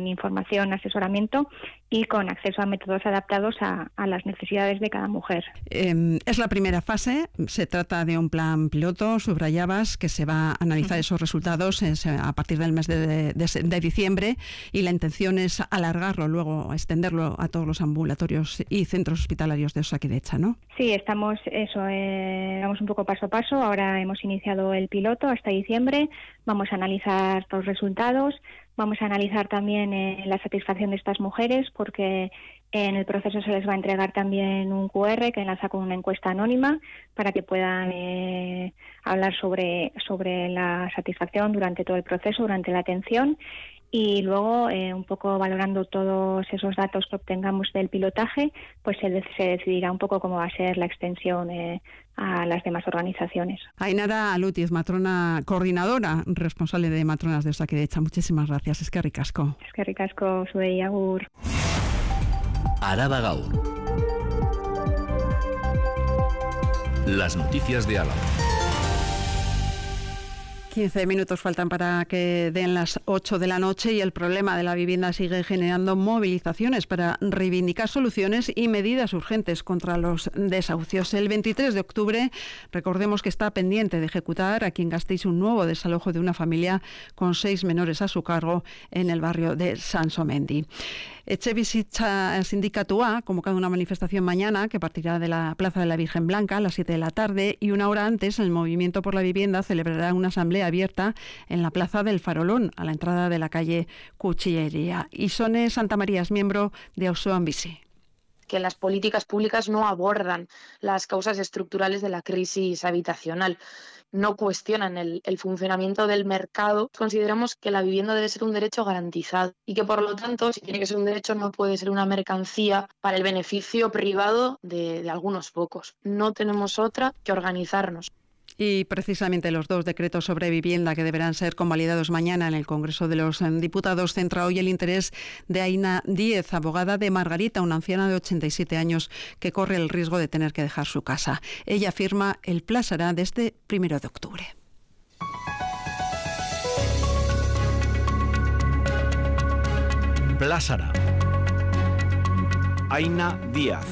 información, asesoramiento y con acceso a métodos adaptados a las necesidades de cada mujer. Es la primera fase, se trata de un plan piloto, subrayabas, que se va a analizar esos resultados a partir del mes de diciembre, y la intención es alargarlo, luego extenderlo a todos los ambulatorios y centros hospitalarios de Osakidetza, ¿no? Sí, vamos un poco paso a paso. Ahora hemos iniciado el piloto hasta diciembre, vamos a analizar los resultados, vamos a analizar también la satisfacción de estas mujeres, porque en el proceso se les va a entregar también un QR que enlaza con una encuesta anónima para que puedan hablar sobre la satisfacción durante todo el proceso, durante la atención. Y luego, un poco valorando todos esos datos que obtengamos del pilotaje, pues se decidirá un poco cómo va a ser la extensión a las demás organizaciones. Ainara Alutiz, matrona coordinadora, responsable de matronas de Osakidetza. Muchísimas gracias. Eskerrik asko. Eskerrik asko, zuei agur. Araba Gaur. Las noticias de Álava. 15 minutos faltan para que den las 8 de la noche y el problema de la vivienda sigue generando movilizaciones para reivindicar soluciones y medidas urgentes contra los desahucios. El 23 de octubre, recordemos que está pendiente de ejecutar aquí en Gasteiz un nuevo desalojo de una familia con 6 menores a su cargo en el barrio de Sansomendi. Etxebizitza Sindikatua ha convocado una manifestación mañana que partirá de la Plaza de la Virgen Blanca a las 7 de la tarde, y una hora antes el Movimiento por la Vivienda celebrará una asamblea abierta en la Plaza del Farolón, a la entrada de la calle Cuchillería. Isone Santamaría es miembro de Auzoan Bizi. Que las políticas públicas no abordan las causas estructurales de la crisis habitacional, no cuestionan el funcionamiento del mercado. Consideramos que la vivienda debe ser un derecho garantizado y que, por lo tanto, si tiene que ser un derecho, no puede ser una mercancía para el beneficio privado de algunos pocos. No tenemos otra que organizarnos. Y precisamente los 2 decretos sobre vivienda que deberán ser convalidados mañana en el Congreso de los Diputados centra hoy el interés de Aina Díez, abogada de Margarita, una anciana de 87 años que corre el riesgo de tener que dejar su casa. Ella afirma el plazará desde 1 de octubre. Plazará. Aina Díaz.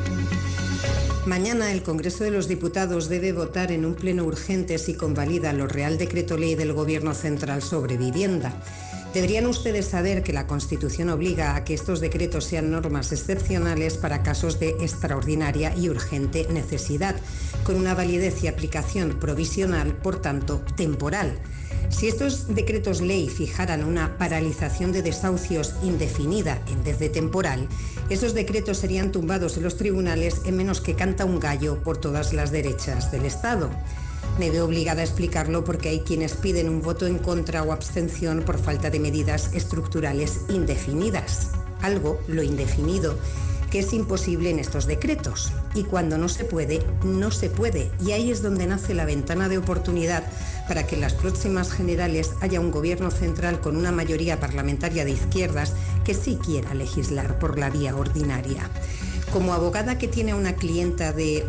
Mañana el Congreso de los Diputados debe votar en un pleno urgente si convalida lo Real Decreto Ley del Gobierno Central sobre vivienda. Deberían ustedes saber que la Constitución obliga a que estos decretos sean normas excepcionales para casos de extraordinaria y urgente necesidad, con una validez y aplicación provisional, por tanto, temporal. Si estos decretos ley fijaran una paralización de desahucios indefinida en vez de temporal, esos decretos serían tumbados en los tribunales en menos que canta un gallo por todas las derechas del Estado. Me veo obligada a explicarlo porque hay quienes piden un voto en contra o abstención por falta de medidas estructurales indefinidas. Algo, lo indefinido, que es imposible en estos decretos. Y cuando no se puede, no se puede. Y ahí es donde nace la ventana de oportunidad para que en las próximas generales haya un gobierno central con una mayoría parlamentaria de izquierdas que sí quiera legislar por la vía ordinaria. Como abogada que tiene una clienta de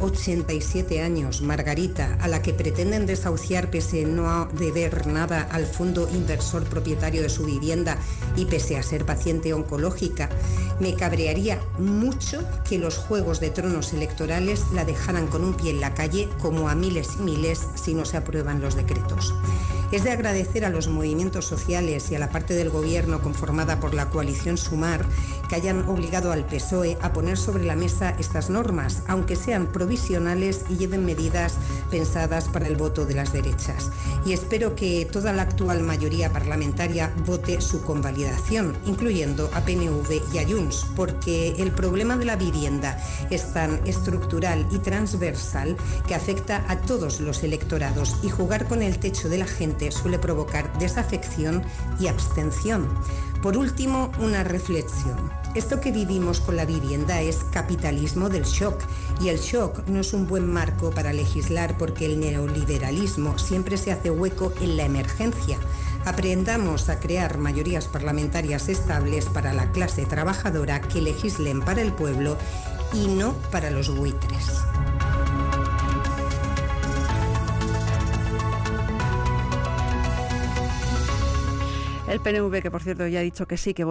87 años, Margarita, a la que pretenden desahuciar pese a no deber nada al fondo inversor propietario de su vivienda y pese a ser paciente oncológica, me cabrearía mucho que los juegos de tronos electorales la dejaran con un pie en la calle, como a miles y miles, si no se aprueban los decretos. Es de agradecer a los movimientos sociales y a la parte del gobierno conformada por la coalición Sumar que hayan obligado al PSOE a poner sobre la mesa estas normas, aunque sean provisionales y lleven medidas pensadas para el voto de las derechas. Y espero que toda la actual mayoría parlamentaria vote su convalidación, incluyendo a PNV y a Junts, porque el problema de la vivienda es tan estructural y transversal que afecta a todos los electorados, y jugar con el techo de la gente suele provocar desafección y abstención. Por último, una reflexión. Esto que vivimos con la vivienda es capitalismo del shock, y el shock no es un buen marco para legislar porque el neoliberalismo siempre se hace hueco en la emergencia. Aprendamos a crear mayorías parlamentarias estables para la clase trabajadora que legislen para el pueblo y no para los buitres. El PNV, que por cierto ya ha dicho que sí, que